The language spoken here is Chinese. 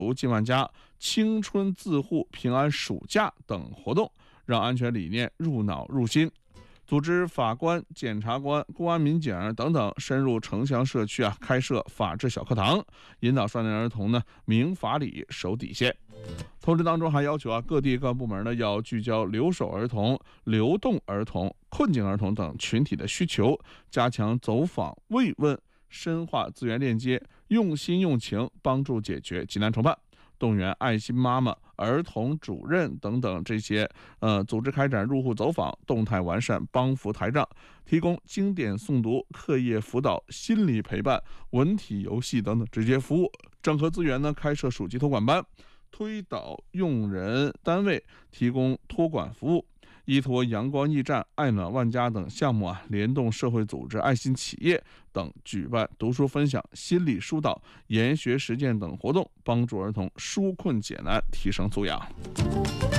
近万家、青春自护、平安暑假等活动，让安全理念入脑入心。组织法官、检察官、公安民警等等深入城乡社区开设法治小课堂，引导少年儿童明法理、守底线。通知当中还要求各地各部门要聚焦留守儿童、流动儿童、困境儿童等群体的需求，加强走访慰问，深化资源链接，用心用情帮助解决急难愁办。动员爱心妈妈、儿童主任等等这些组织开展入户走访，动态完善帮扶台账，提供经典诵读、课业辅导、心理陪伴、文体游戏等等直接服务。整合资源开设暑期托管班，推导用人单位提供托管服务。依托阳光驿站、爱暖万家等项目联动社会组织、爱心企业等，举办读书分享、心理疏导、研学实践等活动，帮助儿童纾困解难，提升素养。